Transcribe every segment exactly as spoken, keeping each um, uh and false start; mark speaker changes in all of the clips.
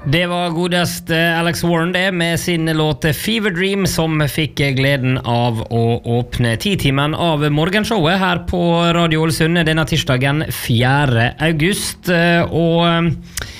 Speaker 1: Det var godest Alex Warren det med sin låt Fever Dream som fikk gleden av å åpne ti-timen av morgenshowet her på Radio Ålesund denne tirsdagen fjerde august. Og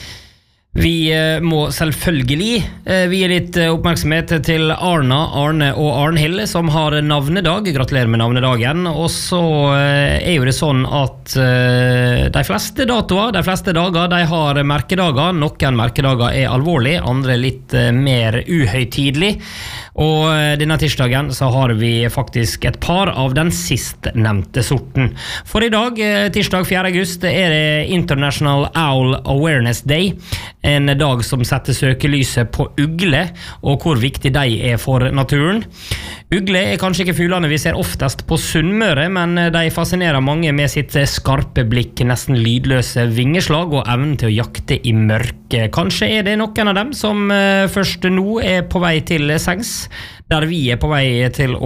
Speaker 1: vi må selvfølgelig vie litt oppmerksomhet til Arna, Arne og Arnhild som har navnedag. Gratulerer med navnedagen. Og så er jo det sånn at de fleste datoer, de fleste dager, de har merkedager. Noen merkedager er alvorlig, andre litt mer uhøytidlig. Og denne tirsdagen så har vi faktisk et par av den sistnevnte sorten. For i dag, tirsdag fjerde august, er det International Owl Awareness Day. En dag som setter søkelyset på ugle og hvor viktig de er for naturen. Ugle er kanskje ikke fuglene vi ser oftest på Sunnmøre, men de fascinerer mange med sitt skarpe blikk, nesten lydløse vingeslag og evnen til å jakte i mørke. Kanskje er det noen av dem som først nå er på vei til sengs, der vi er på vei til å,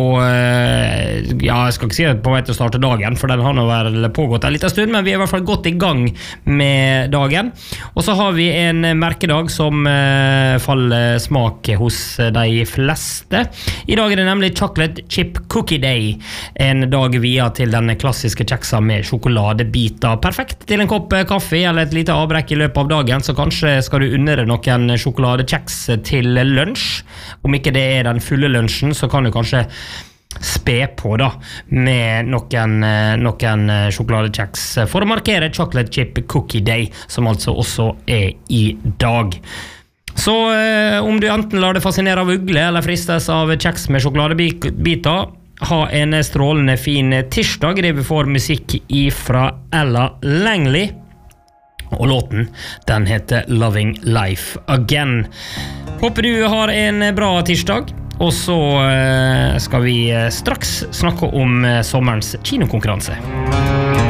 Speaker 1: ja, jeg skal ikke si på vei til å starte dagen, for den har nå vel pågått en liten stund, men vi er i hvert fall godt i gang med dagen. Og så har vi en merkedag som faller smak hos de fleste. I dag er det nemlig Chocolate Chip Cookie Day, en dag via til den klassiske kjeksa med sjokoladebiter. Perfekt til en kopp kaffe eller et lite avbrekk i løpet av dagen, så kanskje skal du unne deg noen sjokoladekjeks til lunsj. Om ikke det er den fulle lunsjen, så kan du kanskje spe på da med noen, noen sjokoladekjeks for å markere Chocolate Chip Cookie Day, som altså også er i dag. Så eh, om du enten lar det fascinere av ugle eller fristes av kjeks med sjokoladebiter, ha en strålende fin tirsdag. Det vi får musikk ifra Ella Langley, og låten, den heter Loving Life Again. Håper du har en bra tirsdag, og så skal vi straks snakke om sommerens kinokonkurranse.